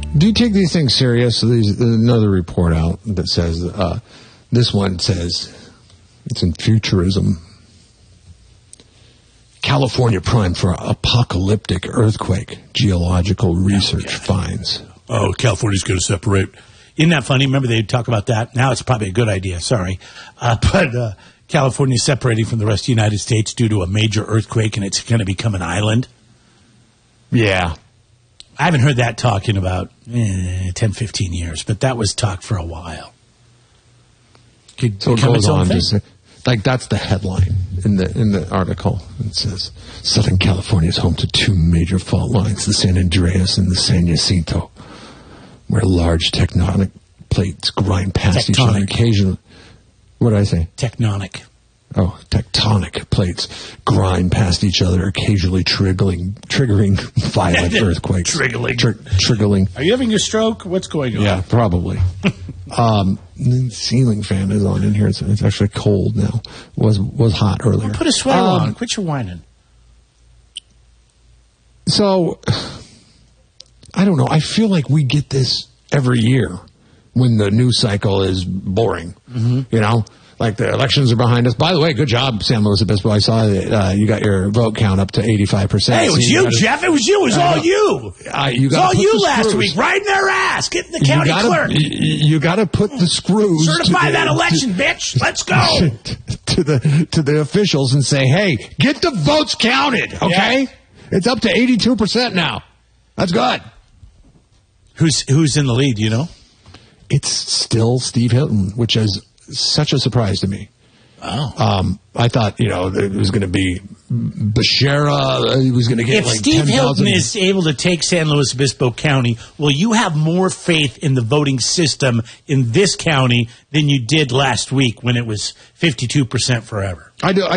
Do you take these things serious? There's another report out that says, this one says, it's in Futurism. California primed for apocalyptic earthquake, geological research finds. Oh, California's going to separate. Isn't that funny? Remember they'd talk about that? Now it's probably a good idea, sorry. But California's separating from the rest of the United States due to a major earthquake, and it's going to become an island. Yeah. I haven't heard that talk in about 10, 15 years, but that was talk for a while. So it goes on to say, like, that's the headline in the article. It says, Southern California is home to two major fault lines, the San Andreas and the San Jacinto, where large tectonic plates grind past each other occasionally. What did I say? Tectonic. Oh, tectonic plates grind past each other, occasionally triggering violent earthquakes. Triggering. Are you having a stroke? What's going on? Yeah, probably. The ceiling fan is on in here. It's actually cold now. Was hot earlier. Well, put a sweater on. Quit your whining. So, I don't know. I feel like we get this every year when the news cycle is boring. Mm-hmm. You know? Like the elections are behind us. By the way, good job, San Luis Obispo. I saw that you got your vote count up to 85%. Hey, it was you, Jeff. It was you. It was all you. It was all you last week. Riding their ass. Getting the county clerk. You got to put the screws. Certify that election, bitch. Let's go. to the officials and say, hey, get the votes counted, okay? Yeah. It's up to 82% now. That's good. Who's in the lead, do you know? It's still Steve Hilton, which is such a surprise to me. Oh. I thought, it was going to be Becerra. He was going to get if Steve 10,000. Hilton is able to take San Luis Obispo County, will you have more faith in the voting system in this county than you did last week when it was 52% forever? I do.